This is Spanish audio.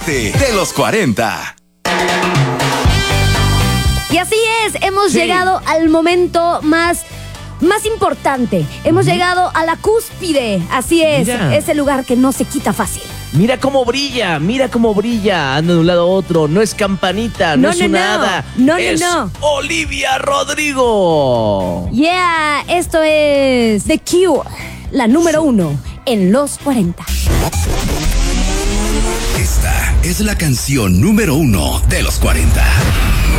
7 de los 40. Y así es, hemos llegado al momento más importante. Hemos llegado a la cúspide. Así es, Mira. ese lugar que no se quita fácil. Mira cómo brilla. Anda de un lado a otro. No es Campanita, no es una hada. Es Olivia Rodrigo. Yeah, esto es The Cure, la número 1 en los 40. Esta es la canción número 1 de los 40.